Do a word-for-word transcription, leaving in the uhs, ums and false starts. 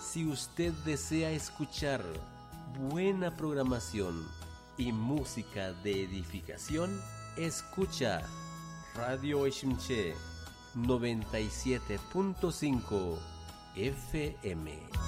Si usted desea escuchar buena programación y música de edificación, escucha Radio Eshimche noventa y siete punto cinco F M.